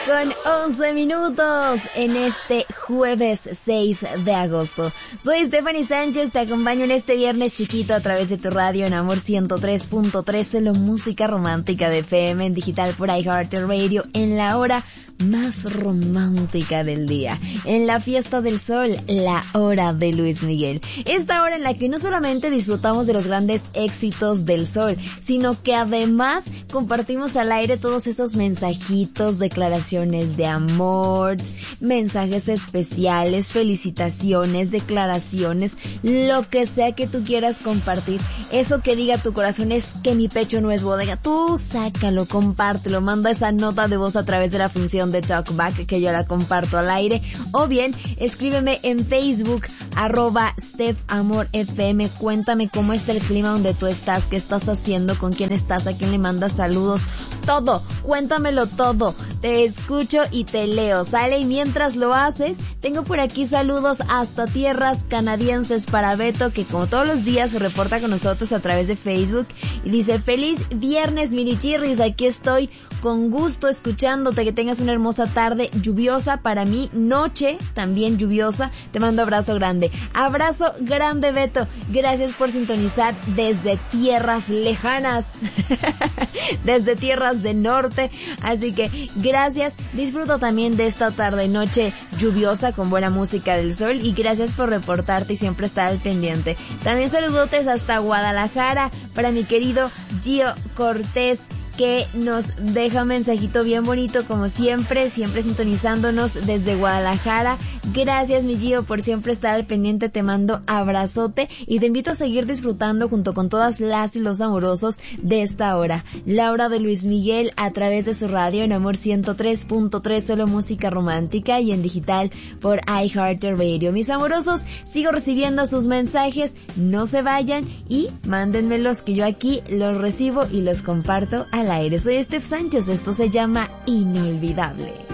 Con 11 minutos en este jueves 6 de agosto. Soy Stephanie Sánchez, te acompaño en este viernes chiquito a través de tu radio en Amor 103.3, solo música romántica de FM en digital por iHeartRadio en la hora más romántica del día, en la fiesta del sol, la hora de Luis Miguel. Esta hora en la que no solamente disfrutamos de los grandes éxitos del sol, sino que además compartimos al aire todos esos mensajitos, declaraciones de amor, mensajes especiales, felicitaciones, declaraciones, lo que sea que tú quieras compartir. Eso que diga tu corazón es que mi pecho no es bodega. Tú sácalo, compártelo, manda esa nota de voz a través de la función de Talkback que yo la comparto al aire, o bien escríbeme en Facebook @StephAmorFM. Cuéntame cómo está el clima donde tú estás, qué estás haciendo, con quién estás, a quién le mandas saludos, todo, cuéntamelo todo, te escucho y te leo, ¿sale? Y mientras lo haces, tengo por aquí saludos hasta tierras canadienses para Beto, que como todos los días se reporta con nosotros a través de Facebook y dice: feliz viernes, mini chirris, aquí estoy con gusto escuchándote, que tengas una hermosa tarde lluviosa, para mí noche también lluviosa, te mando abrazo grande, Beto, gracias por sintonizar desde tierras lejanas, desde tierras del norte, así que gracias, disfruto también de esta tarde noche lluviosa con buena música del sol y gracias por reportarte y siempre estar al pendiente. También saludotes hasta Guadalajara para mi querido Gio Cortés, que nos deja un mensajito bien bonito como siempre sintonizándonos desde Guadalajara. Gracias, mi Gio, por siempre estar al pendiente, te mando abrazote y te invito a seguir disfrutando junto con todas las y los amorosos de esta hora, la hora de Luis Miguel, a través de su radio en Amor 103.3, solo música romántica, y en digital por iHeartRadio. Mis amorosos, sigo recibiendo sus mensajes, no se vayan y mándenmelos, que yo aquí los recibo y los comparto al aire. Soy Steph Sánchez, esto se llama Inolvidable.